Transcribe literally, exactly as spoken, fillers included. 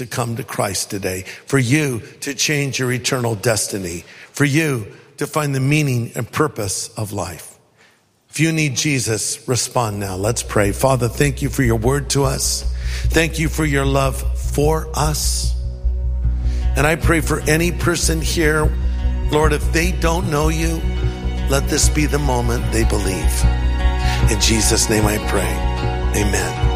to come to Christ today, for you to change your eternal destiny, for you to find the meaning and purpose of life. If you need Jesus, respond now. Let's pray. Father, thank you for your word to us. Thank you for your love for us. And I pray for any person here, Lord, if they don't know you, let this be the moment they believe. In Jesus' name I pray. Amen.